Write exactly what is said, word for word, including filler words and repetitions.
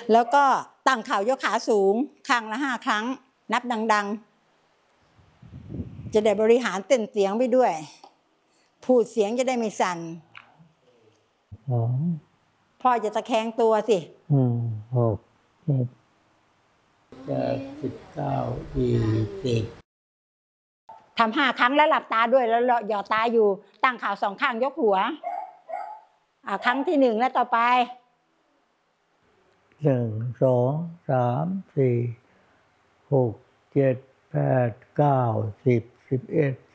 แล้วก็ตั้งเข่ายกขาสูงข้างละห้าครั้งนับดังๆจะได้บริหารเส้นเสียงไปด้วยพูดเสียงจะได้ไม่สั่นพ่อจะตะแคงตัวสิอืมหกเจ็ดแปดสิบเก้ายี่สิบทำห้าครั้งแล้วหลับตาด้วยแล้วหยอดตาอยู่ตั้งเข่าสองข้างยกหัวอ่าครั้งที่หนึ่งแล้วต่อไปหนึ่งสองสามสี่หกเจ็ดแปดเก้าสิบสิบเอ็ด